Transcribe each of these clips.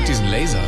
diesen Laser.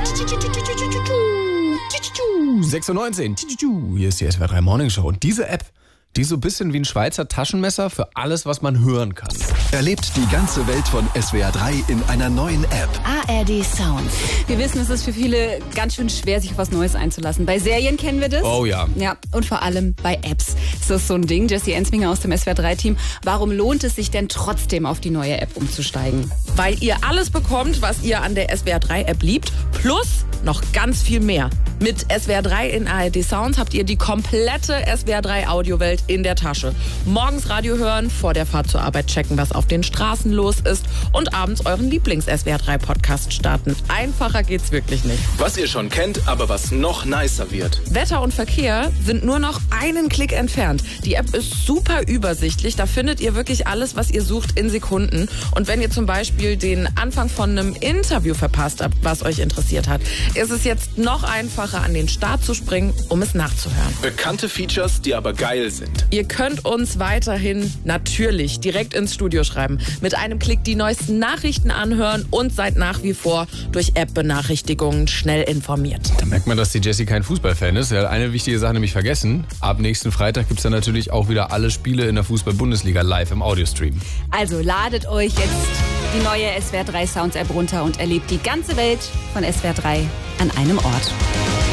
6:19 Uhr. Hier ist die SWR 3 Morning Show. Und diese App, die ist so ein bisschen wie ein Schweizer Taschenmesser für alles, was man hören kann. Erlebt die ganze Welt von SWR 3 in einer neuen App. ARD Sound. Wir wissen, es ist für viele ganz schön schwer, sich auf was Neues einzulassen. Bei Serien kennen wir das. Oh ja. Ja, und vor allem bei Apps. Ist das so ein Ding? Jessie Ensminger aus dem SWR 3-Team. Warum lohnt es sich denn trotzdem, auf die neue App umzusteigen? Weil ihr alles bekommt, was ihr an der SWR 3 App liebt, plus noch ganz viel mehr. Mit SWR 3 in ARD Sounds habt ihr die komplette SWR 3 Audiowelt in der Tasche. Morgens Radio hören, vor der Fahrt zur Arbeit checken, was auf den Straßen los ist und abends euren Lieblings-SWR 3 Podcast starten. Einfacher geht's wirklich nicht. Was ihr schon kennt, aber was noch nicer wird. Wetter und Verkehr sind nur noch einen Klick entfernt. Die App ist super übersichtlich. Da findet ihr wirklich alles, was ihr sucht, in Sekunden. Und wenn ihr zum Beispiel den Anfang von einem Interview verpasst habt, was euch interessiert hat, ist es jetzt noch einfacher, an den Start zu springen, um es nachzuhören. Bekannte Features, die aber geil sind. Ihr könnt uns weiterhin natürlich direkt ins Studio schreiben, mit einem Klick die neuesten Nachrichten anhören und seid nach wie vor durch App-Benachrichtigungen schnell informiert. Da merkt man, dass die Jessie kein Fußballfan ist. Er hat eine wichtige Sache nämlich vergessen. Ab nächsten Freitag gibt es dann natürlich auch wieder alle Spiele in der Fußball-Bundesliga live im Audiostream. Also ladet euch jetzt die neue SWR 3 Sounds App runter und erlebt die ganze Welt von SWR 3 an einem Ort.